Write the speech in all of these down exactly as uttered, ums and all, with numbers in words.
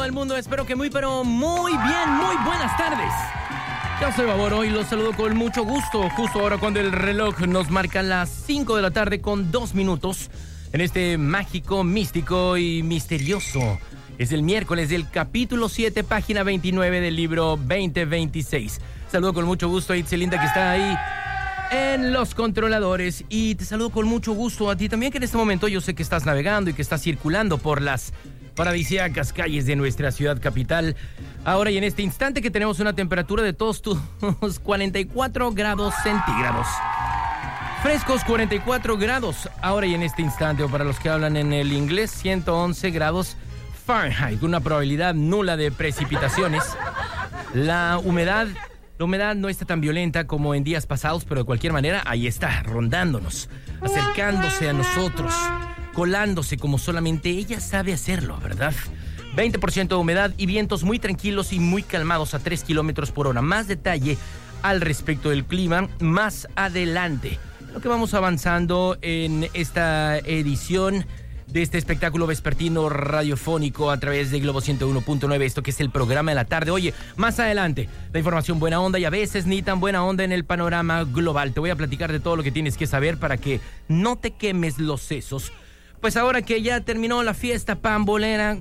el mundo? Espero que muy, pero muy bien, muy buenas tardes. Yo soy Baboro y los saludo con mucho gusto, justo ahora cuando el reloj nos marca las cinco de la tarde con dos minutos, en este mágico, místico y misterioso. Es el miércoles del capítulo siete, página veintinueve del libro veinte veintiséis. Saludo con mucho gusto a Itzelinda, que está ahí en los controladores, y te saludo con mucho gusto a ti también, que en este momento yo sé que estás navegando y que estás circulando por las paradisíacas calles de nuestra ciudad capital. Ahora y en este instante que tenemos una temperatura de todos tus cuarenta y cuatro grados centígrados. Frescos cuarenta y cuatro grados. Ahora y en este instante, o para los que hablan en el inglés, ciento once grados Fahrenheit. Una probabilidad nula de precipitaciones. La humedad... La humedad no está tan violenta como en días pasados, pero de cualquier manera ahí está, rondándonos, acercándose a nosotros, colándose como solamente ella sabe hacerlo, ¿verdad? veinte por ciento de humedad y vientos muy tranquilos y muy calmados a tres kilómetros por hora. Más detalle al respecto del clima más adelante. Lo que vamos avanzando en esta edición de este espectáculo vespertino radiofónico a través de Globo ciento uno punto nueve, esto que es el programa de la tarde. Oye, más adelante, la información buena onda y a veces ni tan buena onda en el panorama global. Te voy a platicar de todo lo que tienes que saber para que no te quemes los sesos. Pues ahora que ya terminó la fiesta pambolera,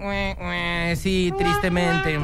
sí, tristemente,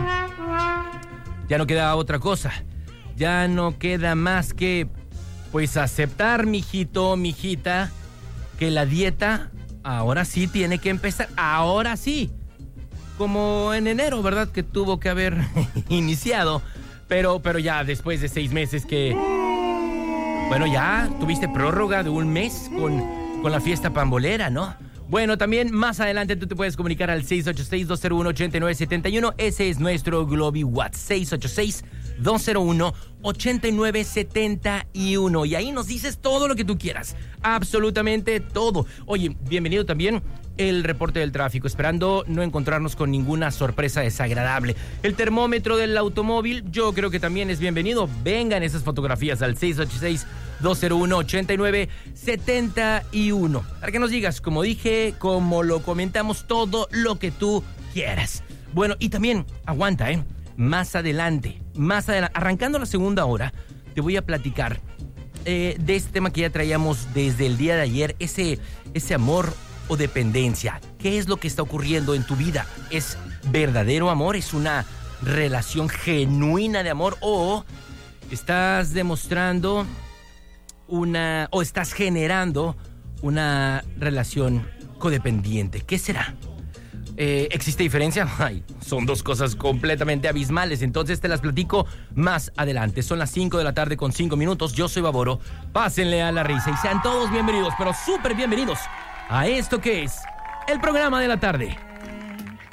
ya no queda otra cosa. Ya no queda más que, pues, aceptar, mijito, mijita, que la dieta ahora sí tiene que empezar, ahora sí, como en enero, ¿verdad? Que tuvo que haber iniciado, pero, pero ya después de seis meses que, bueno, ya tuviste prórroga de un mes con, con la fiesta pambolera, ¿no? Bueno, también más adelante tú te puedes comunicar al seis ocho seis, dos cero uno, ocho nueve siete uno, ese es nuestro Globi WhatsApp, seis ocho seis, dos cero uno, ocho nueve siete uno, y ahí nos dices todo lo que tú quieras, absolutamente todo. Oye, bienvenido también el reporte del tráfico, esperando no encontrarnos con ninguna sorpresa desagradable. El termómetro del automóvil, yo creo que también es bienvenido. Vengan esas fotografías al seis ocho seis, dos cero uno, ocho nueve siete uno, para que nos digas, como dije, como lo comentamos, todo lo que tú quieras. Bueno, y también, aguanta, ¿eh? Más adelante, más adelante, arrancando la segunda hora, te voy a platicar eh, de este tema que ya traíamos desde el día de ayer, ese, ese amor o dependencia. ¿Qué es lo que está ocurriendo en tu vida? ¿Es verdadero amor? ¿Es una relación genuina de amor? ¿O estás demostrando una, o estás generando una relación codependiente? ¿Qué será? Eh, ¿Existe diferencia? Ay, son dos cosas completamente abismales, entonces te las platico más adelante. Son las cinco de la tarde con cinco minutos, yo soy Baboro, pásenle a la risa y sean todos bienvenidos, pero súper bienvenidos a esto que es el programa de la tarde.